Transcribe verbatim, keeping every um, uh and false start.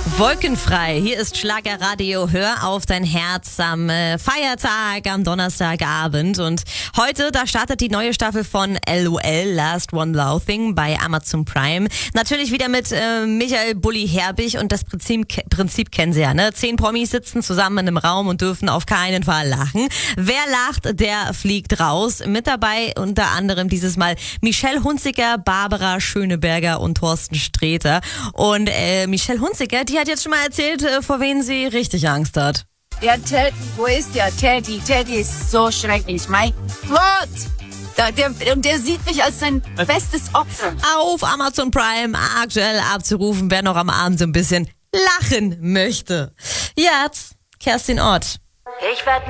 Wolkenfrei, hier ist Schlagerradio, hör auf dein Herz am äh, Feiertag, am Donnerstagabend. Und heute, da startet die neue Staffel von L O L, Last One Laughing, bei Amazon Prime. Natürlich wieder mit äh, Michael Bulli Herbig und das Prinzip, Prinzip kennen Sie ja, ne? Zehn Promis sitzen zusammen in einem Raum und dürfen auf keinen Fall lachen. Wer lacht, der fliegt raus. Mit dabei unter anderem dieses Mal Michelle Hunziker, Barbara Schöneberger und Thorsten Sträter. Und äh, Michelle Hunziker, die hat jetzt schon mal erzählt, vor wen sie richtig Angst hat. Ja, Ted, wo ist der Teddy? Teddy ist so schrecklich. Mein Gott! Da, der, und der sieht mich als sein bestes Opfer. Auf Amazon Prime aktuell abzurufen, wer noch am Abend so ein bisschen lachen möchte. Jetzt Kerstin Ott. Ich werd